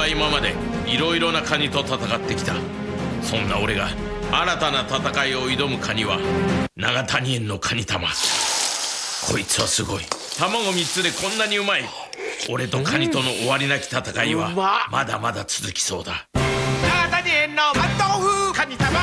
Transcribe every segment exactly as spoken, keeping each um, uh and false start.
は今までいろいろなカニと戦ってきた。そんな俺が新たな戦いを挑むカニは長谷園のカニ玉。こいつはすごい。卵みっつでこんなにうまい。俺とカニとの終わりなき戦いはまだまだ続きそうだ。 長谷園のマッ豆腐カニ玉。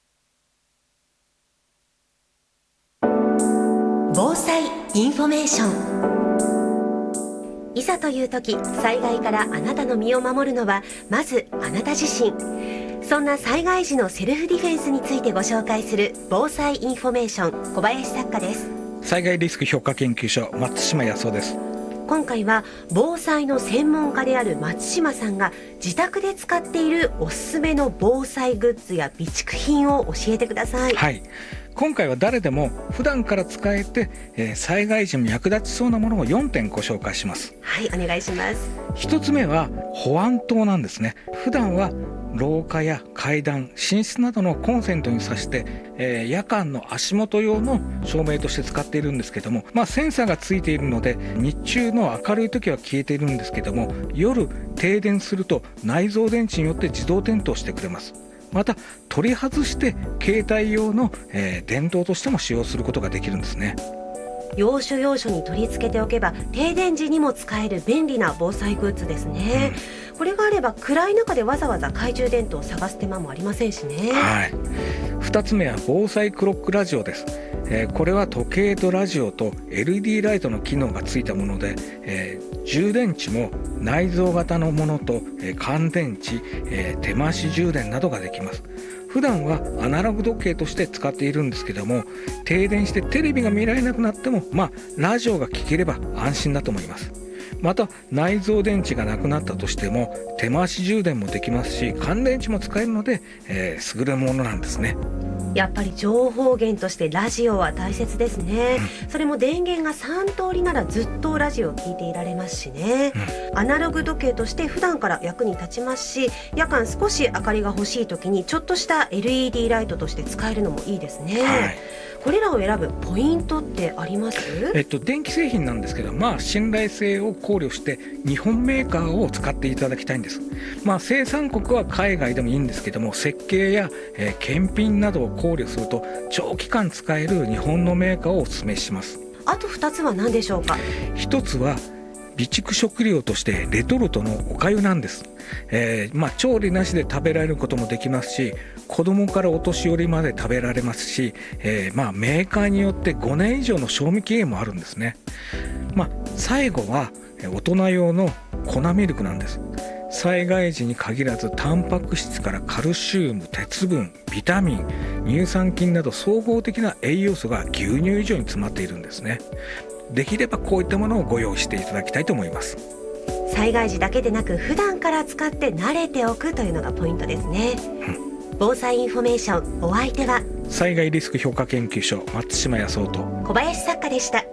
防災インフォメーション。いざという時、災害からあなたの身を守るのはまずあなた自身。そんな災害時のセルフディフェンスについてご紹介する防災インフォメーション、小林作家です。 災害リスク評価研究所、松島康夫です。 今回は防災の専門家である松島さんが自宅で使っているおすすめの防災グッズや備蓄品を教えてください。 はい、今回は誰でも普段から使えて、えー、災害時に役立ちそうなものをよんてんご紹介します。 はい、お願いします。 ひとつめは保安灯なんですね。普段は廊下や階段、寝室などのコンセントに挿して、えー、夜間の足元用の照明として使っているんですけども、まあ、センサーがついているので日中の明るい時は消えているんですけども、夜停電すると内蔵電池によって自動点灯してくれます。また取り外して携帯用の、えー、電灯としても使用することができるんですね。 要所要所に取り付けておけば停電時にも使える便利な防災グッズですね、うん、これがあれば暗い中でわざわざ懐中電灯を探す手間もありませんしね。 はい、ふたつめは防災クロックラジオです。えー、これは時計とラジオと エルイーディー ライトの機能がついたもので、えー、充電池も内蔵型のものと、えー、乾電池、えー、手回し充電などができます。普段はアナログ時計として使っているんですけども、停電してテレビが見られなくなっても、まあ、ラジオが聴ければ安心だと思います。また内蔵電池がなくなったとしても手回し充電もできますし、乾電池も使えるので、えー、優れものなんですね。 やっぱり情報源としてラジオは大切ですね、うん、それも電源がさん通りならずっとラジオを聞いていられますしね、うん、アナログ時計として普段から役に立ちますし、夜間少し明かりが欲しい時にちょっとした エルイーディー ライトとして使えるのもいいですね、はい。これらを選ぶポイントってあります？ えっと、電気製品なんですけど、まあ、信頼性を考慮して日本メーカーを使っていただきたいんです。まあ、生産国は海外でもいいんですけども、設計や、えー、検品などを考慮すると長期間使える日本のメーカーをお勧めします。 あとふたつは何でしょうか？ ひとつは備蓄食料としてレトルトのお粥なんです。えーまあ、調理なしで食べられることもできますし、子供からお年寄りまで食べられますし、えーまあ、メーカーによってごねん以上の賞味期限もあるんですね。まあ、最後は大人用の粉ミルクなんです。災害時に限らずタンパク質からカルシウム、鉄分、ビタミン、乳酸菌など総合的な栄養素が牛乳以上に詰まっているんですね。できればこういったものをご用意していただきたいと思います。 災害時だけでなく普段から使って慣れておくというのがポイントですね、うん、防災インフォメーション、お相手は災害リスク評価研究所松島康夫と小林作家でした。